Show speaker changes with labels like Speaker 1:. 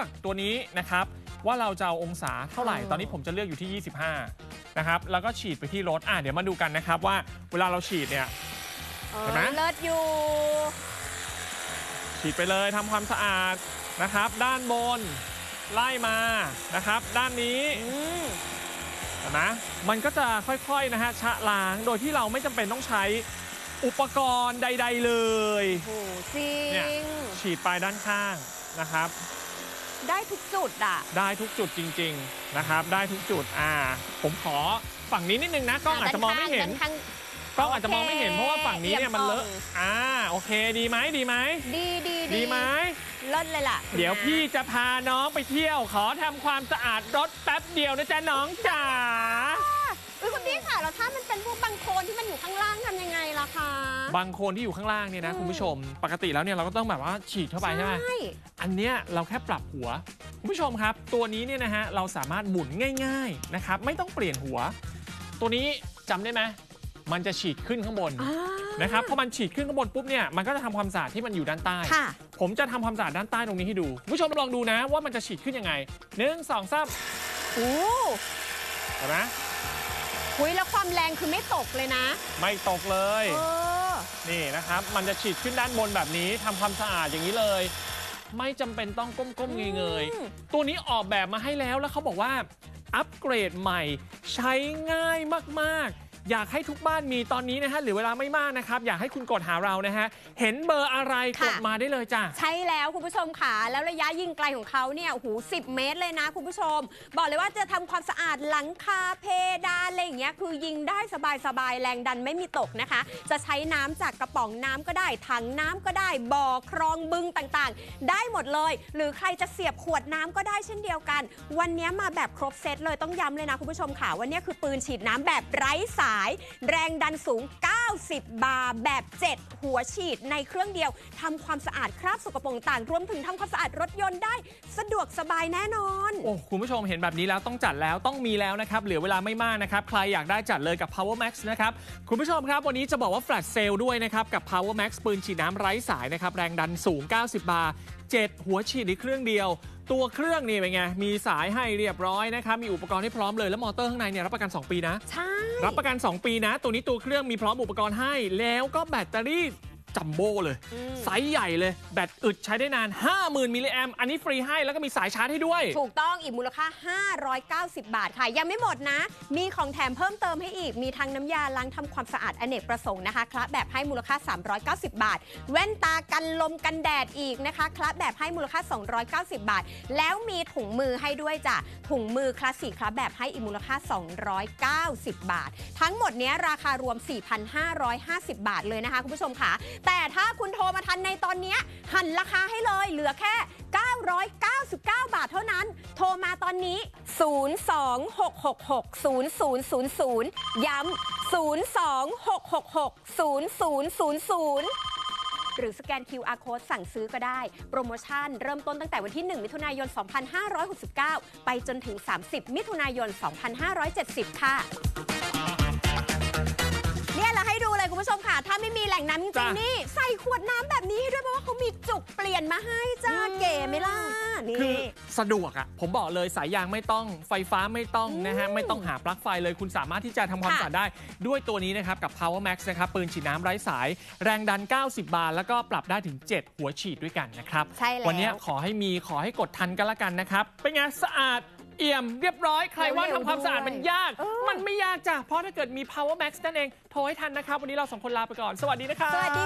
Speaker 1: อกตัวนี้นะครับว่าเราจะเอาองศาเท่าไหร่ตอนนี้ผมจะเลือกอยู่ที่25นะครับแล้วก็ฉีดไปที่รถเดี๋ยวมาดูกันนะครับว่าเวลาเราฉีดเนี่ยเห็นไหม
Speaker 2: เลิศอยู่
Speaker 1: ฉีดไปเลยทำความสะอาดนะครับด้านบนไล่มานะครับด้านนี้เห็นไหมมันก็จะค่อยๆนะฮะชะล้างโดยที่เราไม่จำเป็นต้องใช้อุปกรณ์ใดๆเลย
Speaker 2: โอ้จริง
Speaker 1: ฉีดไปด้านข้างนะครับ
Speaker 2: ได้ทุกจุด
Speaker 1: ได้ทุกจุดจริงๆนะครับได้ทุกจุดผมขอฝั่งนี้นิดนึงนะกล้องอาจจะมองไม่เห็นกล้องอาจจะมองไม่เห็นเพราะว่าฝั่งนี้เนี่ยมันเลอะโอเคดีไหมดีไหมดีไหม
Speaker 2: เลิศเลยล่ะ
Speaker 1: เดี๋ยวพี่จะพาน้องไปเที่ยวขอทำความสะอาดรถแป๊บเดียวนะจ๊ะน้องจ๋า
Speaker 2: คุณพี่ค่ะแล้วถ้ามันเป็นพวกบางโคลนที่มันอยู่ข้างล่างทำยังไงล่ะคะ
Speaker 1: บางโคลนที่อยู่ข้างล่างเนี่ยนะคุณผู้ชมปกติแล้วเนี่ยเราก็ต้องแบบว่าฉีดเข้าไปใช่ไหมอันเนี้ยเราแค่ปรับหัวคุณผู้ชมครับตัวนี้เนี่ยนะฮะเราสามารถหมุนง่ายๆนะครับไม่ต้องเปลี่ยนหัวตัวนี้จำได้ไหมมันจะฉีดขึ้นข้างบนนะครับพอมันฉีดขึ้นข้างบนปุ๊บเนี่ยมันก็จะทำความสะอาดที่มันอยู่ด้านใต้ผมจะทำความสะอาดด้านใต้ตรงนี้ให้ดูผู้ชมลองดูนะว่ามันจะฉีดขึ้นยังไง1 2 3เห็นไหม
Speaker 2: แล้วความแรงคือไม่ตกเลยนะ
Speaker 1: ไม่ตกเลยนี่นะครับมันจะฉีดขึ้นด้านบนแบบนี้ทำความสะอาดอย่างนี้เลยไม่จำเป็นต้องก้มๆเงยๆตัวนี้ออกแบบมาให้แล้วเขาบอกว่าอัปเกรดใหม่ใช้ง่ายมากๆอยากให้ทุกบ้านมีตอนนี้นะฮะหรือเวลาไม่มากนะครับอยากให้คุณกดหาเรานะฮะเห็นเบอร์อะไรกดมาได้เลยจ้ะ
Speaker 2: ใช่แล้วคุณผู้ชมค่ะแล้วระยะยิงไกลของเขาเนี่ย10 เมตรเลยนะคุณผู้ชมบอกเลยว่าจะทำความสะอาดหลังคาเพดานอะไรอย่างเงี้ยคือยิงได้สบายแรงดันไม่มีตกนะคะจะใช้น้ำจากกระป๋องน้ำก็ได้ถังน้ำก็ได้บ่อคลองบึงต่างๆได้หมดเลยหรือใครจะเสียบขวดน้ำก็ได้เช่นเดียวกันวันนี้มาแบบครบเซตเลยต้องย้ำเลยนะคุณผู้ชมค่ะวันนี้คือปืนฉีดน้ำแบบไร้สายแรงดันสูง90 บาร์แบบ7หัวฉีดในเครื่องเดียวทำความสะอาดคราบสกปรกต่างรวมถึงทำความสะอาดรถยนต์ได้สะดวกสบายแน่นอน
Speaker 1: คุณผู้ชมเห็นแบบนี้แล้วต้องจัดแล้วต้องมีแล้วนะครับเหลือเวลาไม่มากนะครับใครอยากได้จัดเลยกับ Power Max นะครับคุณผู้ชมครับวันนี้จะบอกว่า Flash Sale ด้วยนะครับกับ Power Max ปืนฉีดน้ำไร้สายนะครับแรงดันสูง90 บาร์7หัวฉีดในเครื่องเดียวตัวเครื่องนี่เป็นไงมีสายให้เรียบร้อยนะครับมีอุปกรณ์ให้พร้อมเลยแล้วมอเตอร์ข้างในเนี่ยรับประกัน2 ปีนะ
Speaker 2: ใช่
Speaker 1: รับประกัน2 ปีนะตัวนี้ตัวเครื่องมีพร้อมอุปกรณ์ให้แล้วก็แบตเตอรี่จัมโบ้เลยไซส์ใหญ่เลยแบตอึดใช้ได้นาน 50,000 มิลลิแอมอันนี้ฟรีให้แล้วก็มีสายชาร์จให้ด้วย
Speaker 2: ถูกต้องอีกมูลค่า590 บาทค่ะยังไม่หมดนะมีของแถมเพิ่มเติมให้อีกมีทั้งน้ำยาล้างทำความสะอาดอเนกประสงค์นะคะคละแบบให้มูลค่า390 บาทแว่นตากันลมกันแดดอีกนะคะคละแบบให้มูลค่า290 บาทแล้วมีถุงมือให้ด้วยจ้ะถุงมือคลาสสิกคละแบบให้อีกมูลค่า290 บาททั้งหมดนี้ราคารวม 4,550 บาทเลยนะคะคุณผู้ชมค่ะแต่ถ้าคุณโทรมาทันในตอนนี้หันราคาให้เลยเหลือแค่999 บาทเท่านั้นโทรมาตอนนี้026660000ย้ำ026660000หรือสแกน QR Code สั่งซื้อก็ได้โปรโมชั่นเริ่มต้นตั้งแต่วันที่1 มิถุนายน 2569ไปจนถึง30 มิถุนายน 2570ค่ะเนี่ยเราให้ดูเลยคุณผู้ชมค่ะถ้าไม่มีแหล่งน้ำจริงๆนี่ใส่ขวดน้ำแบบนี้ให้ด้วยเพราะว่าเขามีจุกเปลี่ยนมาให้จ้าเก๋ไหมล่ะนี่
Speaker 1: คือสะดวกผมบอกเลยสายยางไม่ต้องไฟฟ้าไม่ต้องนะฮะไม่ต้องหาปลั๊กไฟเลยคุณสามารถที่จะทำความสะอาดได้ด้วยตัวนี้นะครับกับ Power Max นะครับปืนฉีดน้ำไร้สายแรงดัน90 บาร์แล้วก็ปรับได้ถึง7หัวฉีดด้วยกันนะครับ
Speaker 2: ใช่แล้ว
Speaker 1: วันนี้ขอให้กดทันกันละกันนะครับเป็นไงสะอาดเอี่ยมเรียบร้อยใครว่าทำความสะอาดมันยากมันไม่ยากจ้ะเพราะถ้าเกิดมี Power Max นั่นเองโทรให้ทันนะครับวันนี้เรา2 คนลาไปก่อนสวัสดีนะครับ